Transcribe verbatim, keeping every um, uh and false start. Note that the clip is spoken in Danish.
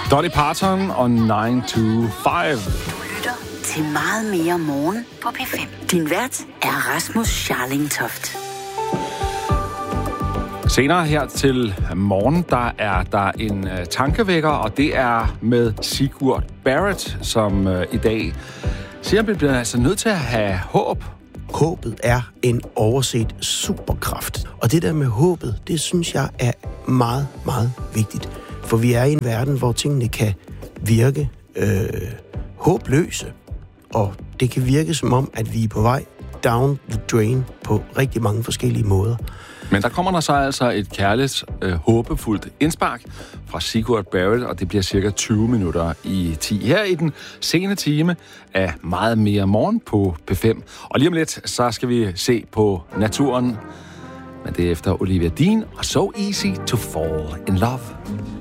Dolly Parton og nine to five. Du lytter til Meget mere morgen på P fem. Din vært er Rasmus Scharling-Toft. Senere her til morgen, der er der en uh, tankevækker, og det er med Sigurd Barrett, som uh, i dag siger, at vi bliver altså nødt til at have håb. Håbet er en overset superkraft. Og det der med håbet, det synes jeg er meget, meget vigtigt. For vi er i en verden, hvor tingene kan virke øh, håbløse. Og det kan virke som om, at vi er på vej down the drain på rigtig mange forskellige måder. Men der kommer der så altså et kærligt, øh, håbefuldt indspark fra Sigurd Barrett, og det bliver cirka tyve minutter i ti her i den sene time af Meget mere morgen på P fem. Og lige om lidt, så skal vi se på naturen, men det er efter Olivia Dean og So Easy to Fall in Love.